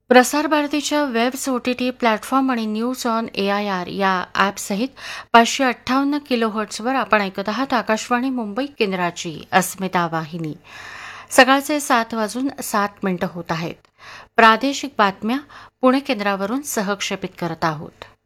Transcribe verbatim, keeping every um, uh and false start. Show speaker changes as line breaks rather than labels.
प्रसार भारतीच्या webs O T T platform आणि news on A I R या ॲपसहित पाचशे अठ्ठावन्न किलो हर्ट्झवर आपण ऐकत आहात आकाशवाणी मुंबई केंद्राची अस्मिता वाहिनी. सकाळचे सात वाजून सात मिनिटं होत आहेत. प्रादेशिक बातम्या पुणे केंद्रावरून सहक्षेपित करत आहोत.